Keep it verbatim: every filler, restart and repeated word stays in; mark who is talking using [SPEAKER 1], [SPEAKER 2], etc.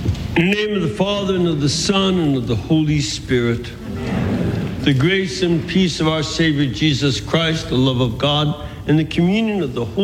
[SPEAKER 1] In the name of the Father, and of the Son, and of the Holy Spirit. The grace and peace of our Savior Jesus Christ, the love of God, and the communion of the Holy